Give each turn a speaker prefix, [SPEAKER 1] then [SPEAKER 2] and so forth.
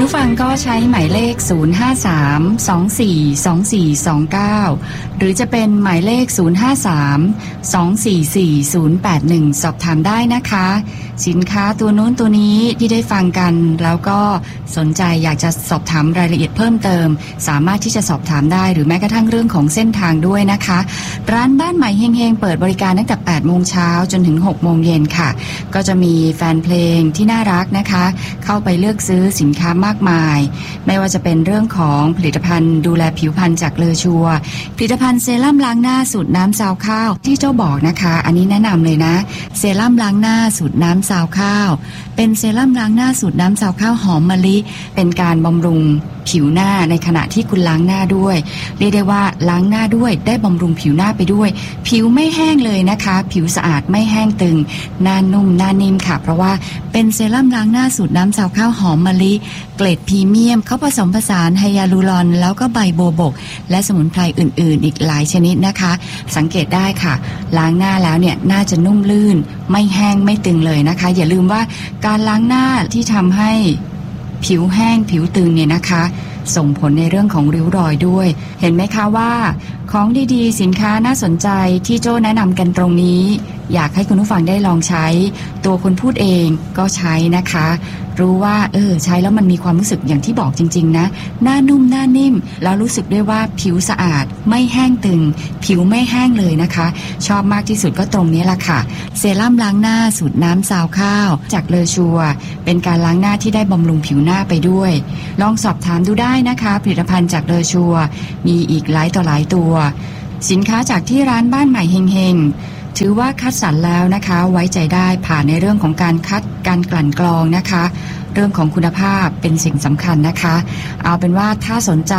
[SPEAKER 1] ผู้ฟังก็ใช้หมายเลข053242429หรือจะเป็นหมายเลข053244081สอบถามได้นะคะสินค้าตัวนู้นตัวนี้ที่ได้ฟังกันแล้วก็สนใจอยากจะสอบถามรายละเอียดเพิ่มเติมสามารถที่จะสอบถามได้หรือแม้กระทั่งเรื่องของเส้นทางด้วยนะคะร้านบ้านใหม่เฮงๆเปิดบริการตั้งแต่ 8 โมงเช้าจนถึง 6 โมงเย็นค่ะก็จะมีแฟนเพลงที่น่ารักนะคะเข้าไปเลือกซื้อสินค้ามากมายไม่ว่าจะเป็นเรื่องของผลิตภัณฑ์ดูแลผิวพรรณจากเลอชัวผลิตภัณฑ์เซรั่มล้างหน้าสูตรน้ำซาวข้าวที่เจ้าบอกนะคะอันนี้แนะนำเลยนะเซรั่มล้างหน้าสูตรน้ำซาวข้าวเป็นเซรั่มล้างหน้าสูตรน้ำซาวข้าวหอมมะลิเป็นการบำรุงผิวหน้าในขณะที่คุณล้างหน้าด้วยเรียกได้ว่าล้างหน้าด้วยได้บำรุงผิวหน้าไปด้วยผิวไม่แห้งเลยนะคะผิวสะอาดไม่แห้งตึงหน้านุ่มหน้านิ่มค่ะเพราะว่าเป็นเซรั่มล้างหน้าสูตรน้ำซาวข้าวหอมมะลิเกรดพรีเมียมเขาผสมผสานไฮยาลูรอนแล้วก็ใบโบวบกและสมุนไพรอื่นๆอีกหลายชนิดนะคะสังเกตได้ค่ะล้างหน้าแล้วเนี่ยน่าจะนุ่มลื่นไม่แห้งไม่ตึงเลยนะคะอย่าลืมว่าการล้างหน้าที่ทำให้ผิวแห้งผิวตึงเนี่ยนะคะส่งผลในเรื่องของริ้วรอยด้วยเห็นไหมคะว่าของดีๆสินค้าน่าสนใจที่โจ้แนะนำกันตรงนี้อยากให้คุณผู้ฟังได้ลองใช้ตัวคนพูดเองก็ใช้นะคะรู้ว่าใช้แล้วมันมีความรู้สึกอย่างที่บอกจริงๆนะหน้านุ่มหน้านิ่มแล้วรู้สึกได้ว่าผิวสะอาดไม่แห้งตึงผิวไม่แห้งเลยนะคะชอบมากที่สุดก็ตรงนี้ล่ะค่ะเซรั่มล้างหน้าสูตรน้ำซาวข้าวจากเลอชัวเป็นการล้างหน้าที่ได้บำรุงผิวหน้าไปด้วยลองสอบถามดูได้นะคะผลิตภัณฑ์จากเลอชัวมีอีกหลายต่อหลายตัวสินค้าจากที่ร้านบ้านใหม่เฮงๆถือว่าคัดสรรแล้วนะคะไว้ใจได้ผ่านในเรื่องของการคัดการกลั่นกรองนะคะเรื่องของคุณภาพเป็นสิ่งสำคัญนะคะเอาเป็นว่าถ้าสนใจ